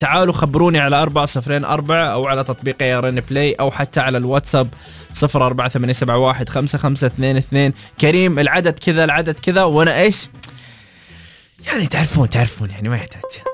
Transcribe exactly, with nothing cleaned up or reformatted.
تعالوا خبروني على أربعة صفرين أربعة أو على تطبيق يارن بلاي أو حتى على الواتساب صفر أربعة ثمانية سبعة واحد خمسة خمسة اثنين اثنين. كريم العدد كذا العدد كذا وأنا إيش يعني تعرفون تعرفون يعني ما يحتاج.